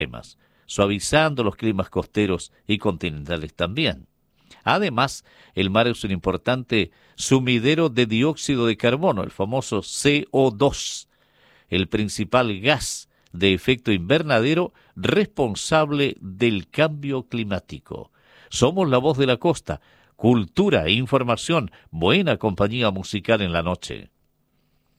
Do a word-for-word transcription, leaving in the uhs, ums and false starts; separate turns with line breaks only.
temas, suavizando los climas costeros y continentales también. Además, el mar es un importante sumidero de dióxido de carbono, el famoso C O dos, el principal gas de efecto invernadero responsable del cambio climático. Somos la voz de la costa, cultura e información, buena compañía musical en la noche.